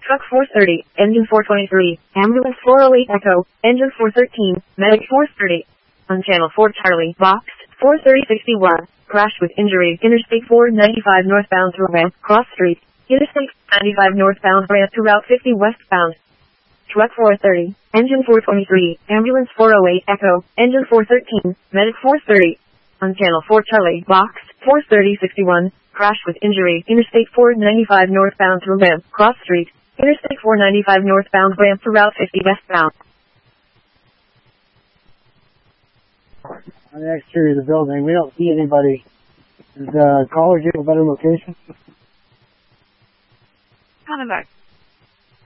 Truck 430, engine 423, ambulance 408 Echo, engine 413, medic 430. On channel 4 Charlie, boxed, 43061, crashed with injury, interstate 495 northbound through ramp, cross street, interstate 95 northbound ramp to route 50 westbound. Truck 430, engine 423, ambulance 408 Echo, engine 413, medic 430. On channel 4 Charlie, boxed, 43061, crashed with injury, interstate 495 northbound through ramp, cross street, interstate 495 northbound ramp to route 50 westbound. On the exterior of the building, we don't see anybody. Does the caller give a better location? Coming back.